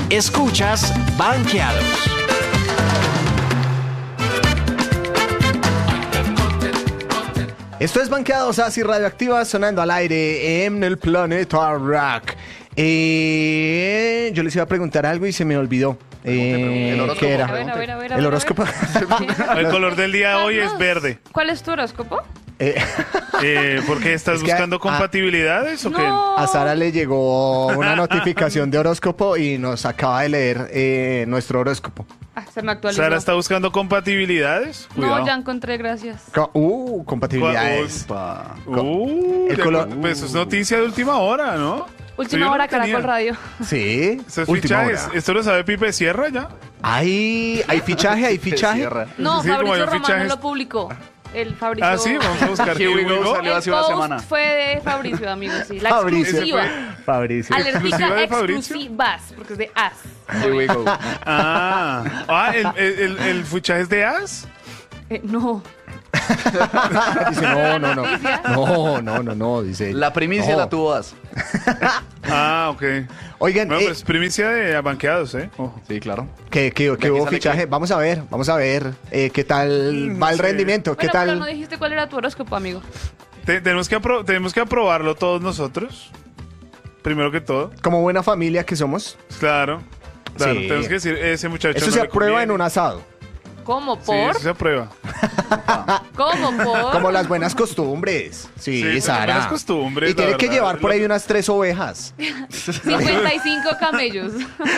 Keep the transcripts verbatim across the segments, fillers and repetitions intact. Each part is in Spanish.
Escuchas Banqueados. Esto es Banqueados, así radioactiva, sonando al aire en el planeta Rock. Eh, yo les iba a preguntar algo y se me olvidó. Eh, ¿El horóscopo? ¿Qué era? A ver, a ver, a ver, a ¿El ver, horóscopo? a ver. El color del día de hoy es verde. ¿Cuál es tu horóscopo? Eh, Eh, ¿Por qué estás Es que buscando a- compatibilidades o qué? No. a Sara le llegó una notificación de horóscopo y nos acaba de leer eh, nuestro horóscopo. Ah, se me actualizó. ¿Sara está buscando compatibilidades? Cuidado. No, ya encontré, gracias. Co- Uh, compatibilidades. Pa. Uh, El de- color- Pues es noticia de última hora, ¿no? Esto yo Última no hora, lo tenía. Caracol Radio. Sí, Estos última fichajes, hora. ¿esto lo sabe Pipe Sierra ya? Hay, hay fichaje, hay fichaje. Cierra. No, Sí, como Fabricio hay Romano fichajes. lo publicó. El Fabricio. Ah, sí, vamos a buscar. Here we Here we go, go. salió El hace una post semana. fue de Fabricio, amigos, sí. La Fabricio. exclusiva. Fabricio. ¿Exclusiva Alertica de Fabricio? exclusivas, porque es de As. Here we go. Ah, ah el, el, el, el fichaje es de As. Eh, no. Dice, no, no, no. Noticia. No, no, no, no, dice. La primicia No. la tuvo As. Ah, ok. Oigan, Bueno, eh, pues primicia de banqueados, ¿eh? Ojo. Sí, claro. que, que, que aquí hubo sale fichaje. que- Vamos a ver, vamos a ver eh, qué tal va el sí. rendimiento, qué Bueno, pero tal. no dijiste cuál era tu horóscopo, amigo. Te- tenemos, que apro- tenemos que aprobarlo todos nosotros. Primero que todo. Como buena familia que somos, Claro. Claro, Sí. tenemos que decir, ese muchacho. eso no se le aprueba en conviene. un asado. ¿Cómo? Sí, ¿Por? eso se aprueba. ¿Cómo? ¿Por? Como las buenas costumbres. Sí, Sí, las Sara. buenas costumbres, Y la tiene que verdad. llevar por ahí unas tres ovejas. cincuenta y cinco camellos.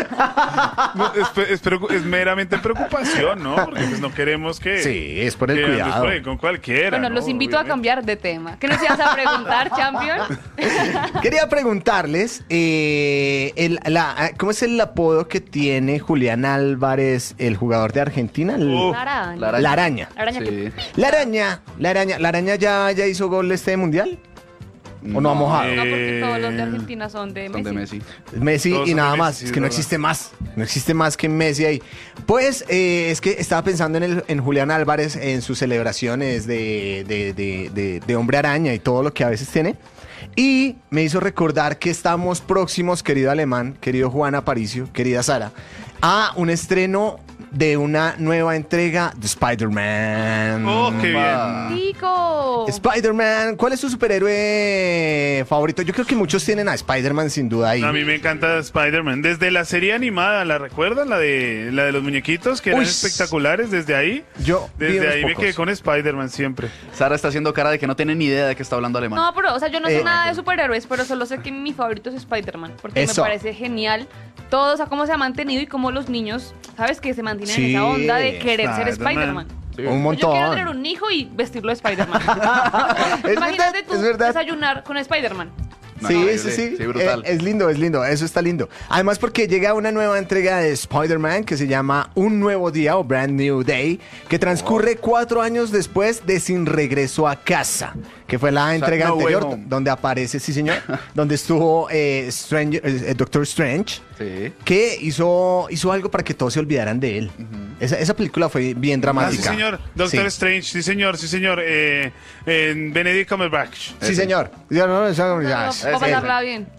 No, es, pe- es preocu- es meramente preocupación, ¿no? Porque pues no queremos que. Sí, es por el que andes cuidado. por ahí con cualquiera. Bueno, ¿no? los invito a Obviamente. cambiar de tema. ¿Qué nos ibas a preguntar, champion? Quería preguntarles, eh, el, la, ¿cómo es el apodo que tiene Julián Álvarez, el jugador de Argentina? El- Oh. La araña. La la araña. La araña Sí. que... La araña, la araña, la araña ya, ya hizo gol este mundial. ¿O no ha mojado? eh, No, porque todos los de Argentina son de Son Messi. de Messi. Messi Todos y son nada de más, Messi, es sí, que no es verdad. existe más, no existe más que Messi ahí. Pues eh, es que estaba pensando en, el, en Julián Álvarez, en sus celebraciones de, de, de, de, de hombre araña y todo lo que a veces tiene. Y me hizo recordar que estamos próximos, querido Alemán, querido Juan Aparicio, querida Sara, a un estreno de una nueva entrega de Spider-Man. Oh, qué Va. bien. ¡Tico! Spider-Man, ¿cuál es tu superhéroe favorito? Yo creo que muchos tienen a Spider-Man sin duda ahí. A mí me encanta Spider-Man. Desde la serie animada, ¿la recuerdan? La de, la de los muñequitos, que eran Uy, espectaculares. Desde ahí. Yo vi Desde unos ahí me pocos. quedé con Spider-Man siempre. Sara está haciendo cara de que no tiene ni idea de qué está hablando alemán. No, pero, o sea, yo no sé Eh, nada de superhéroes, pero solo sé que mi favorito es Spider-Man. Porque Eso. me parece genial todo, o sea, cómo se ha mantenido y cómo los niños, ¿sabes? Que se mantienen Sí, en esa onda de querer ser Spider-Man. Spider-Man. Sí. Un Yo quiero montón. tener un hijo y vestirlo de Spider-Man. Es Imagínate verdad, tú es verdad. desayunar con Spider-Man. No, Sí, increíble, sí, sí. sí, brutal. Eh, es lindo, es lindo, eso está lindo. Además porque llega una nueva entrega de Spider-Man que se llama Un Nuevo Día o Brand New Day, que transcurre cuatro años después de Sin Regreso a Casa, que fue la entrega No Way anterior Home. donde aparece, sí señor, donde estuvo eh, Strange- eh, Doctor Strange, Sí. que hizo, hizo algo para que todos se olvidaran de él. esa, esa película fue bien Ah, dramática. sí, señor. Doctor Sí. Strange, sí, señor, sí, señor. Eh, en Benedict Cumberbatch. Sí, señor. Ya no, ya no, ya. No, ese. para pasarla bien.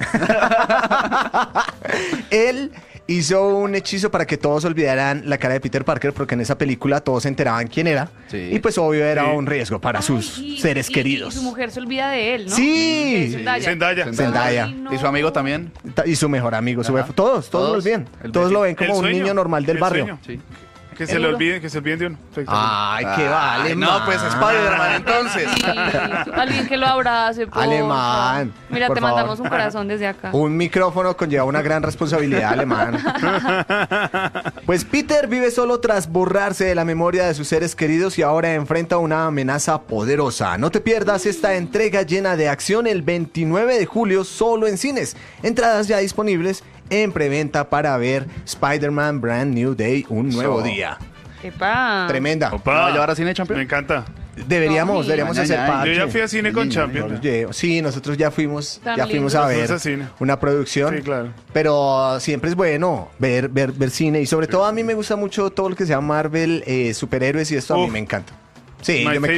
Él hizo un hechizo para que todos olvidaran la cara de Peter Parker, porque en esa película todos se enteraban quién era. Sí. Y pues obvio era Sí. un riesgo para sus Ay, y- seres y- queridos. Y su mujer se olvida de él, ¿no? Sí. De Zendaya. Zendaya. Zendaya. Ay, no. Y su amigo también. Y su mejor amigo, su Ajá. bef- todos, todos, Todos. los ven. El Todos lo ven El como un sueño. niño normal del El barrio. sueño. Sí. Que se El le uno. olviden, que se olviden de uno. Ay, qué vale, No, pues Spider-Man entonces. Sí, alguien que lo abrace, porfa. Alemán, Mira, por te favor. mandamos un corazón desde acá. Un micrófono conlleva una gran responsabilidad, Alemán. Pues Peter vive solo tras borrarse de la memoria de sus seres queridos y ahora enfrenta una amenaza poderosa. No te pierdas esta entrega llena de acción el veintinueve de julio solo en cines. Entradas ya disponibles en preventa para ver Spider-Man Brand New Day, un nuevo So. día. Epa. Tremenda. Opa. ¿No va a llevar a cine, Champion? Me encanta. Deberíamos, No, deberíamos ña, hacer ña, parche. Yo ya fui a cine con Ña, Champion. No los llevo. Sí, nosotros ya fuimos, Tan ya lindo. fuimos a Fuimos ver a cine. una producción. Sí, claro. Pero siempre es bueno ver, ver, ver cine y sobre todo a mí me gusta mucho todo lo que sea Marvel, eh, superhéroes y esto a mí Uf. me encanta. Sí, My yo me quedo ahí. favorite.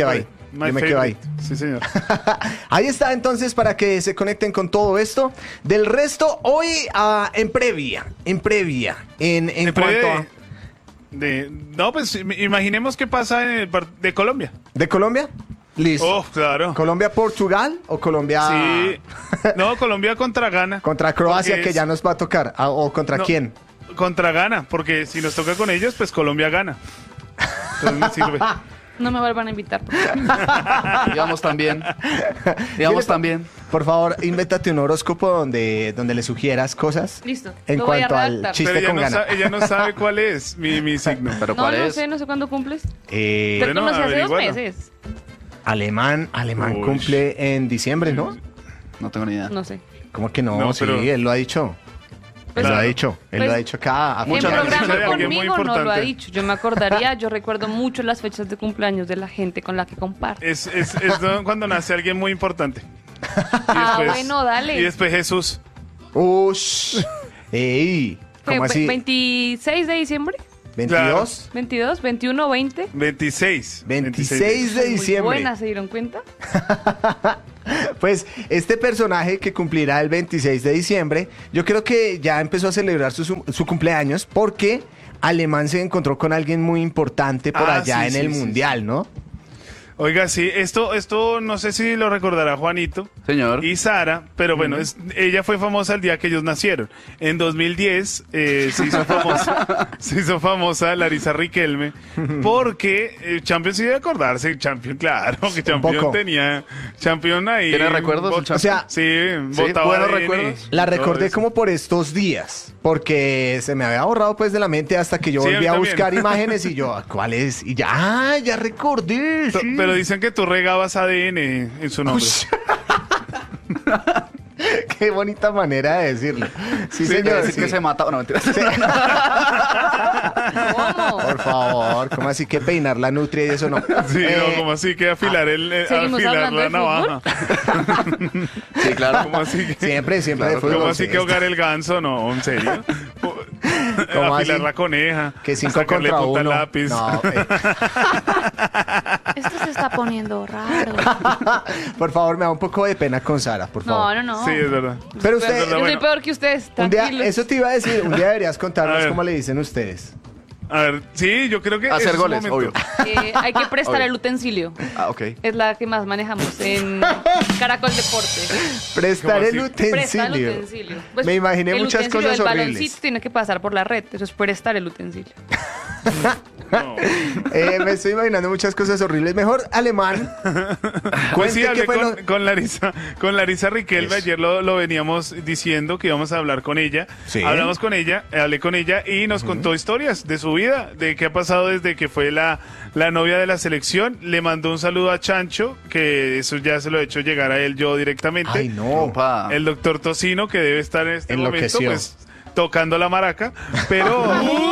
My Yo me quedo ahí. favorite. Sí, señor. Ahí está entonces para que se conecten con todo esto. Del resto, hoy ah, en previa, en previa, en, en De cuanto pre- a... de- no, pues im- imaginemos qué pasa en el par- de Colombia. ¿De Colombia? Listo. Oh, claro. ¿Colombia-Portugal o Colombia Sí. No, Colombia contra Ghana. contra Croacia Porque que es- ya nos va a tocar? Ah, ¿o contra No, quién? Contra Ghana, porque si nos toca con ellos, pues Colombia gana. Entonces me sirve. No me vuelvan a invitar. por favor. Digamos también. Digamos también. Por favor, invéntate un horóscopo donde, donde le sugieras cosas. Listo, En lo voy a cuanto al redactar. chiste Pero ella con no, Ghana. sa- ella no sabe cuál es mi, mi signo. Pero No, ¿cuál no es? sé, no sé cuándo cumples. Eh, Te Bueno, conocí hace dos averígualo. meses. alemán, alemán Uy. cumple en diciembre, ¿no? No tengo ni idea. No sé. ¿Cómo que no? No, sí, pero- él lo ha dicho. Pues, él lo ha Claro. dicho. Él Pues, lo ha dicho acá. a- En Muchas gracias. programa Alguien muy conmigo no lo ha importante. dicho. Yo me acordaría, yo recuerdo mucho las fechas de cumpleaños de la gente con la que comparto. Es, es, es do- cuando nace alguien muy importante. Y Ah, bueno, dale. Y después Jesús. Ush. Ey, ¿cómo ¿Qué, así? veintiséis de diciembre? ¿veintidós? ¿veintidós? ¿veintiuno? ¿veinte? veintiséis. veintiséis de Muy diciembre. buena, ¿se dieron cuenta? Pues este personaje que cumplirá el veintiséis de diciembre, yo creo que ya empezó a celebrar su, su- su cumpleaños porque Alemán se encontró con alguien muy importante por Ah, allá sí, en sí, el sí, Mundial, ¿no? Oiga, sí, esto, esto no sé si lo recordará Juanito Señor. y Sara, pero bueno, es- ella fue famosa el día que ellos nacieron. En dos mil diez eh, se hizo famosa, se hizo famosa Larisa Riquelme porque eh, Champion sí debe acordarse, Champion, claro, que Champion poco. tenía Champion ahí. ¿Tiene recuerdos, bot- el Champion? O sea, sí, Sí, botaba buenos A D N, recuerdos. La todo recordé eso. como por estos días, porque se me había borrado pues de la mente hasta que yo Sí, a volví mí a también. buscar imágenes y yo, ¿cuál es? Y ya, ah, ya recordé. To- sí. Pero dicen que tú regabas A D N en su nombre. Ush. Qué bonita manera de decirlo. Sí, Sí, señor. Quiere decir sí. que se mataba. No, mentira. ¿Cómo? Por favor, ¿cómo así que peinar la nutria y eso no? Sí, Eh, no, como así que afilar, el, eh, ¿Seguimos afilar hablando la de navaja. Sí, claro. ¿Cómo así que, Siempre, siempre Claro, de fútbol. ¿cómo así sí, que ahogar el ganso? No, en serio. ¿Cómo Afilar así? la coneja. Que cinco sacarle contra punta al uno. lápiz. No, eh, Esto se está poniendo raro. por favor, me da un poco de pena con Sara, por favor. No, no, no. Sí, es verdad. Pero Yo usted, verdad, soy bueno. peor que ustedes. un día, Tranquilos. eso te iba a decir, un día deberías A contarnos ver. cómo le dicen ustedes. A ver, sí, yo creo que. Hacer ese es un goles, momento. obvio. Eh, hay que prestar Obvio. el utensilio. Ah, ok. Es la que más manejamos en Caracol Deporte. Prestar ¿Cómo el así? Prestar el utensilio. utensilio. Pues, Me imaginé el muchas utensilio cosas del horribles. baloncito tiene que pasar por la red. Eso es prestar el utensilio. No. Eh, me estoy imaginando muchas cosas horribles. Mejor alemán. Pues sí, Cuente hablé qué fue con, lo- con Larisa, con Larisa Riquelme. Eso. Ayer lo, lo veníamos diciendo que íbamos a hablar con ella. Sí. Hablamos con ella, eh, hablé con ella y nos contó historias de su vida, de qué ha pasado desde que fue la, la novia de la selección. Le mandó un saludo a Chancho, que eso ya se lo he hecho llegar a él yo directamente. Ay, no. Opa. El doctor Tocino, que debe estar en este Enloqueció. momento, pues, tocando la maraca. Pero.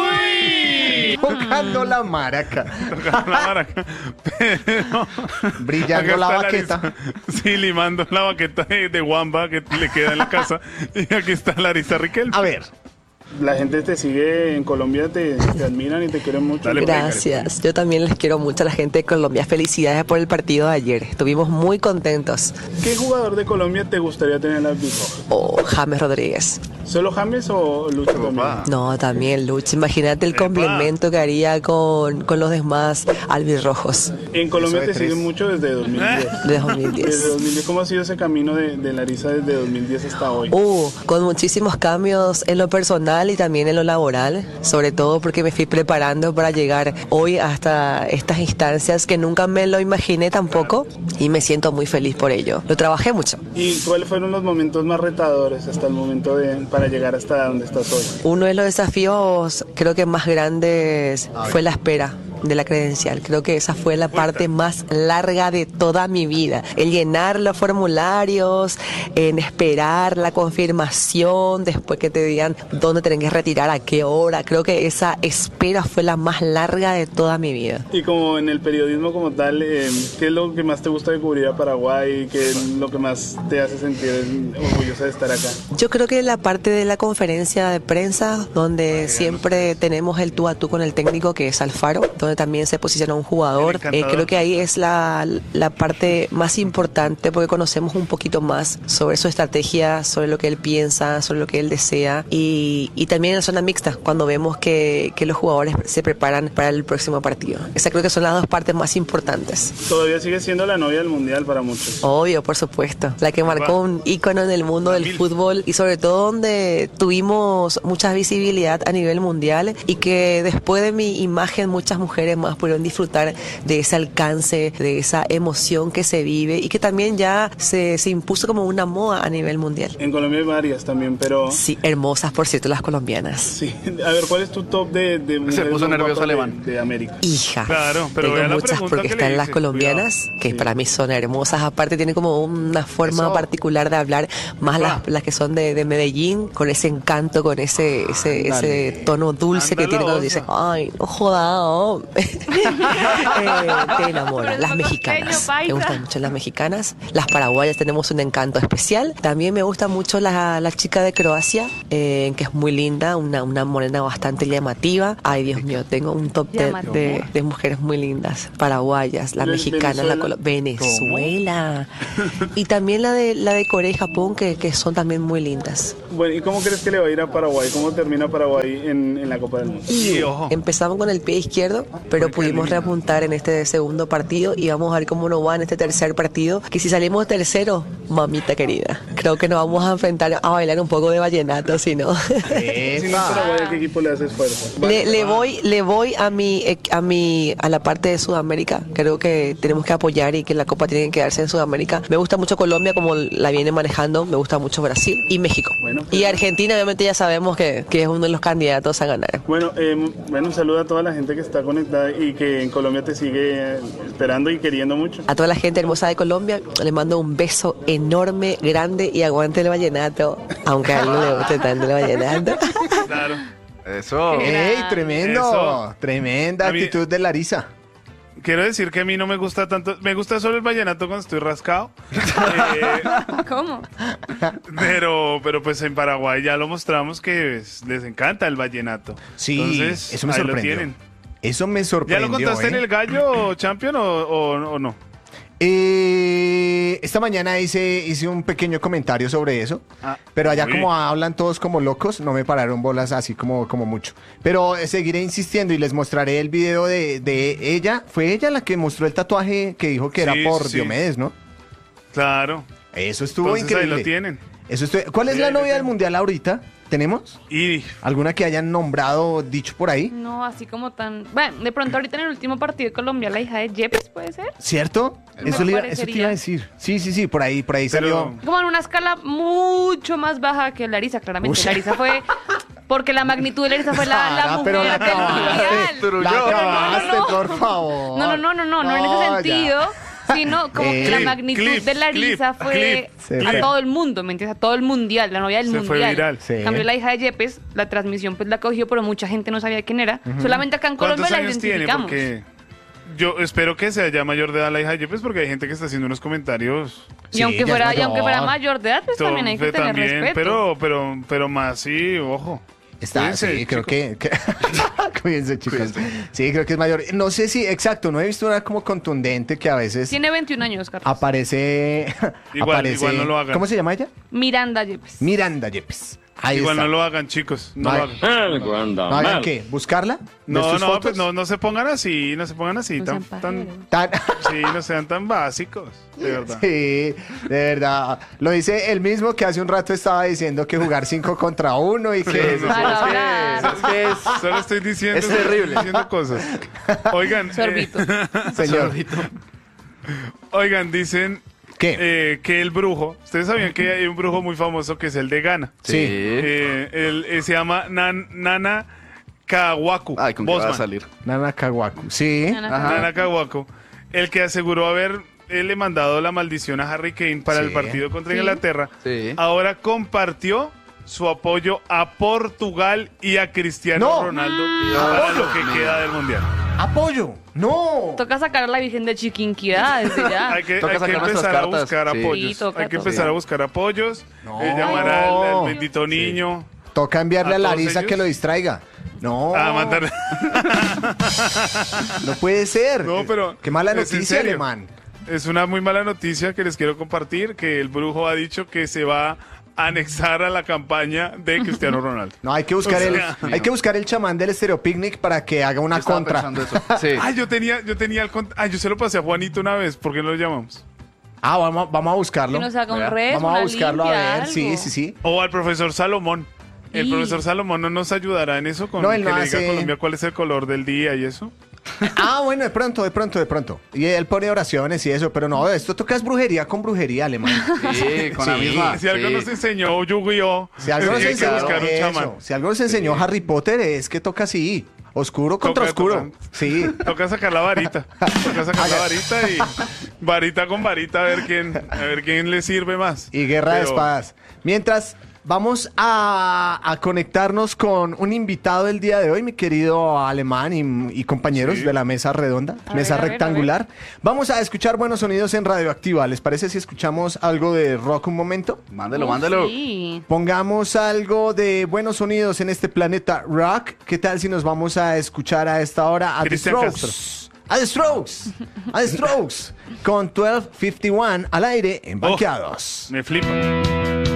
¡Uy! Tocando la maraca. Tocando la maraca. Pero. Brillando Acá la está baqueta. Larisa. Sí, limando la baqueta de, de Wamba que le queda en la casa. Y aquí está Larisa Riquelme. A ver, La gente te sigue en Colombia, te, te admiran y te quieren mucho. Dale, pues. Gracias. Yo también les quiero mucho a la gente de Colombia. Felicidades por el partido de ayer. Estuvimos muy contentos. ¿Qué jugador de Colombia te gustaría tener en las Big Rojas? Oh, James Rodríguez. ¿Solo James o Lucho también? Opa. No, también Luch. Imagínate el Epa. complemento que haría con, con los demás albirrojos En Colombia Eso de te tres. siguen mucho desde dos mil diez. de dos mil Desde diez. dos mil diez, ¿cómo ha sido ese camino de, de Larisa desde dos mil diez hasta hoy? Uh, con muchísimos cambios en lo personal y también en lo laboral, sobre todo porque me fui preparando para llegar hoy hasta estas instancias que nunca me lo imaginé tampoco y me siento muy feliz por ello. Lo trabajé mucho. ¿Y cuáles fueron los momentos más retadores hasta el momento de, para llegar hasta donde estás hoy? Uno de los desafíos creo que más grandes fue la espera de la credencial. Creo que esa fue la parte más larga de toda mi vida. El llenar los formularios, en esperar la confirmación, después que te digan dónde tenés que retirar, a qué hora. Creo que esa espera fue la más larga de toda mi vida. Y como en el periodismo como tal, eh, ¿qué es lo que más te gusta de cubrir a Paraguay? ¿Qué es lo que más te hace sentir orgullosa de estar acá? Yo creo que la parte de la conferencia de prensa, donde siempre tenemos el tú a tú con el técnico, que es Alfaro, donde donde también se posiciona un jugador. El Eh, encantador. creo que ahí es la, la parte más importante porque conocemos un poquito más sobre su estrategia, sobre lo que él piensa, sobre lo que él desea y, y también en la zona mixta cuando vemos que, que los jugadores se preparan para el próximo partido. Esas creo que son las dos partes más importantes. Todavía sigue siendo la novia del mundial para muchos. Obvio, por supuesto. La que marcó un ícono en el mundo del fútbol y sobre todo donde tuvimos mucha visibilidad a nivel mundial y que después de mi imagen muchas mujeres más pudieron disfrutar de ese alcance, de esa emoción que se vive y que también ya se, se impuso como una moda a nivel mundial. En Colombia hay varias también, pero... Sí, hermosas por cierto las colombianas. Sí. A ver, ¿cuál es tu top de, de mujeres puso más nervioso guapas de- Alemán. de América? Hija, Claro, pero tengo vea la muchas pregunta porque que le están las hice, colombianas cuidado. que Sí. para mí son hermosas, aparte tienen como una forma Eso. particular de hablar, más Ah. las, las que son de, de Medellín, con ese encanto, con ese ese, ese tono dulce Anda que tiene la cuando osa. dicen, ay, no joda, oh". Eh, te enamoran. Pero Las es mexicanas, costeño, paisa. me gustan mucho las mexicanas, las paraguayas tenemos un encanto especial, también me gusta mucho la, la chica de Croacia, eh, que es muy linda, una, una morena bastante llamativa, ay Dios mío, tengo un top de, Llamativa. de, de mujeres muy lindas, paraguayas, la Ve- mexicana, la Venezuela. colo- Venezuela, y también la de la de Corea y Japón, que, que son también muy lindas. Bueno, ¿y cómo crees que le va a ir a Paraguay? ¿Cómo termina Paraguay en, en la Copa del Mundo? Y ojo. Empezamos con el pie izquierdo, pero pudimos repuntar en este segundo partido y vamos a ver cómo nos va en este tercer partido. Que si salimos tercero, mamita querida, creo que nos vamos a enfrentar a bailar un poco de vallenato, si no. Si no es Paraguay, ¿a qué equipo le haces fuerza? Le, le voy, le voy a mi, eh, a mi, a la parte de Sudamérica. Creo que tenemos que apoyar y que la Copa tiene que quedarse en Sudamérica. Me gusta mucho Colombia como la viene manejando. Me gusta mucho Brasil y México. Bueno, y Argentina, obviamente ya sabemos que, que es uno de los candidatos a ganar. Bueno, eh, bueno, un saludo a toda la gente que está conectada y que en Colombia te sigue eh, esperando y queriendo mucho. A toda la gente hermosa de Colombia, le mando un beso enorme, grande y aguante el vallenato. Aunque a él no le guste tanto el vallenato. Claro. Eso. Qué ¡Ey, tremendo! Eso. Tremenda A mí- actitud de Larisa. Quiero decir que a mí no me gusta tanto, me gusta solo el vallenato cuando estoy rascado. Eh, ¿Cómo? pero, pero pues en Paraguay ya lo mostramos que es- les encanta el vallenato. Sí, Entonces, eso me ahí lo sorprendió. tienen. Eso me ¿Ya sorprendió. lo contaste ¿eh? en el gallo, champion, o, o- o no? Eh, esta mañana hice, hice un pequeño comentario sobre eso, Ah, pero allá uy. como hablan todos como locos, no me pararon bolas así como, como mucho. Pero eh, seguiré insistiendo y les mostraré el video de, de ella. Fue ella la que mostró el tatuaje que dijo que Sí, era por sí. Diomedes, ¿no? Claro. Eso estuvo Entonces ahí increíble. lo tienen. Eso estu- ¿Cuál es Sí, la ahí lo novia del tienen. mundial ahorita? ¿Tenemos? Y ¿Alguna que hayan nombrado, dicho por ahí? No, así como tan... Bueno, de pronto ahorita en el último partido de Colombia, la hija de Yepes, ¿puede ser? ¿Cierto? Me Eso, le iba, eso te parecería. iba a decir. Sí, sí, sí, por ahí, por ahí Pero- salió. Como en una escala mucho más baja que Larisa, claramente. Uy. Larisa fue... Porque la magnitud de Larisa fue la, la Sara, mujer pero la del acabaste, mundial. la Pero no, no, acabaste, no. por favor. No, no, no, no, no, no en ese ya. sentido, sino como Eh, que la Clip, magnitud clip, de Larisa clip, fue clip. a Sí. todo el mundo, ¿me entiendes? A todo el mundial, la novia del Se fue mundial. viral. Sí. En cambio, la hija de Yepes, la transmisión pues la cogió, pero mucha gente no sabía quién era. Solamente acá en Colombia ¿cuántos la años tiene? identificamos. Porque yo espero que sea ya mayor de edad la hija de Yepes, porque hay gente que está haciendo unos comentarios. Y Sí, aunque ya es fuera, y aunque fuera mayor. mayor de edad, pues también hay que Entonces, tener también, respeto. pero, pero, pero más sí, ojo. Está, Cuídense, sí, creo chicos. que... que- Cuídense, chicos. Cuídense. Sí, creo que es mayor. No sé si, exacto, no he visto una como contundente que a veces Tiene veintiún años, Carlos. aparece... Igual- aparece igual no lo hagan. ¿Cómo se llama ella? Miranda Yepes. Miranda Yepes. Ahí Igual está. no lo hagan, chicos. No, No lo hay- hagan. Algo anda ¿No hagan mal. qué? ¿Buscarla? ¿Ver No, sus no, fotos? pues no, no se pongan así, no se pongan así, No tan, sean tan, pajeros. Tan- sí, no sean tan básicos, de verdad. Sí, de verdad. Lo dice el mismo que hace un rato estaba diciendo que jugar cinco contra uno y que... Sí, no, Para es que- hablar. ¿sabes qué es? Solo estoy diciendo, Es terrible. estoy diciendo cosas. Oigan, eh, Sorbito. Señor, oigan, dicen ¿qué? eh, que el brujo, ustedes sabían que hay un brujo muy famoso que es el de Ghana. Sí. Eh, él, eh, se llama Nan- Nana Kawaku. Ay, ¿con qué va a Bosman. salir? Nana Kawaku. Sí. Nana Ajá. Nana Kawaku, el que aseguró haber él le mandado la maldición a Harry Kane para Sí. el partido contra Sí. Inglaterra. Sí. Ahora compartió su apoyo a Portugal y a Cristiano No. Ronaldo para lo que queda del mundial. ¡Apoyo! ¡No! Toca sacar a la Virgen de Chiquinquirá desde ya. Hay que, Toca hay que sacar nuestras empezar a cartas, buscar sí. apoyos. Sí, toca, hay que toca. empezar a buscar apoyos. No. eh, llamar al, al bendito niño. Toca enviarle A a todos Larisa ellos. que lo distraiga. No, A matar. no puede ser. No, pero Qué mala es en noticia, serio. Alemán. Es una muy mala noticia que les quiero compartir, que el brujo ha dicho que se va a anexar a la campaña de Cristiano Ronaldo. No, hay que buscar O el, sea, hay que buscar el chamán del Stereo Picnic para que haga una Yo estaba contra. pensando eso. Sí. Ay, yo tenía, yo tenía el cont- Ay, yo se lo pasé a Juanito una vez, ¿por qué no lo llamamos? Ah, vamos, vamos a buscarlo. Que nos haga un Vea, res, Vamos a una buscarlo a limpia, ver. Sí, algo. sí, sí. O al profesor Salomón. El Y- profesor Salomón no nos ayudará en eso con No, él que no le diga hace- a Colombia cuál es el color del día y eso. Ah, bueno, de pronto, de pronto, de pronto. Y él pone oraciones y eso, pero no, esto tocas brujería con brujería, Alemán. Sí, con la Sí. misma. Si algo sí. nos enseñó Yu-Gi-Oh! Si algo nos hay que enseñó, buscar un eso, chamán. si algo nos enseñó Harry Potter es que toca así, oscuro contra Toca, oscuro. toca. Sí. Toca sacar la varita. Toca sacar la varita y varita con varita a ver quién, a ver quién le sirve más. Y guerra de Pero- espadas. Mientras vamos a, a conectarnos con un invitado del día de hoy, mi querido Alemán y, y compañeros Sí. de la mesa redonda, A mesa ver, a ver, rectangular. Vamos a escuchar buenos sonidos en Radioactiva. ¿Les parece si escuchamos algo de rock un momento? Mándelo, Uh, mándelo. Sí. Pongamos algo de buenos sonidos en este planeta rock. ¿Qué tal si nos vamos a escuchar a esta hora a The Cristian Strokes? Castro. A The Strokes. A The Strokes. Con doce cincuenta y uno al aire en Oh, Banqueados. me flipa.